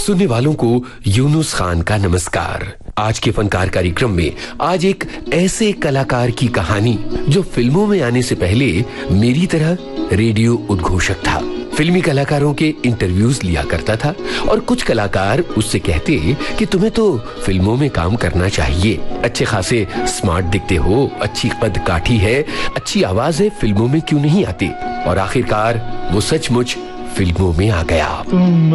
सुनने वालों को यूनुस खान का नमस्कार। आज के फनकार कार्यक्रम में आज एक ऐसे कलाकार की कहानी जो फिल्मों में आने से पहले मेरी तरह रेडियो उद्घोषक था। फिल्मी कलाकारों के इंटरव्यूज लिया करता था और कुछ कलाकार उससे कहते कि तुम्हें तो फिल्मों में काम करना चाहिए, अच्छे खासे स्मार्ट दिखते हो, अच्छी कद काठी है, अच्छी आवाज है, फिल्मों में क्यों नहीं आते। और आखिरकार वो सचमुच फिल्मों में आ गया।